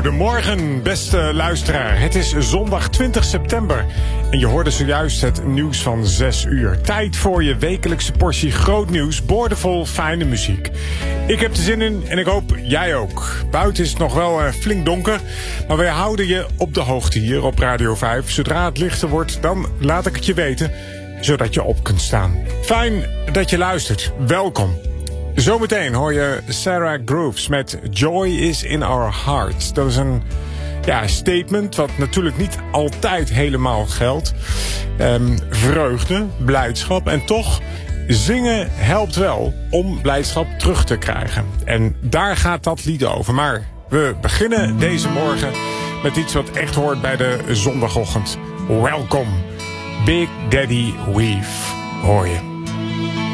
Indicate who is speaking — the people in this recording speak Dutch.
Speaker 1: Goedemorgen, beste luisteraar. Het is zondag 20 september en je hoorde zojuist het nieuws van 6 uur. Tijd voor je wekelijkse portie groot nieuws, boordevol fijne muziek. Ik heb er zin in en ik hoop jij ook. Buiten is het nog wel flink donker, maar wij houden je op de hoogte hier op Radio 5. Zodra het lichter wordt, dan laat ik het je weten, zodat je op kunt staan. Fijn dat je luistert. Welkom. Zometeen hoor je Sarah Grooves met Joy is in Our Hearts. Dat is een statement wat natuurlijk niet altijd helemaal geldt. Vreugde, blijdschap en toch, zingen helpt wel om blijdschap terug te krijgen. En daar gaat dat lied over. Maar we beginnen deze morgen met iets wat echt hoort bij de zondagochtend. Welkom, Big Daddy Weave, hoor je.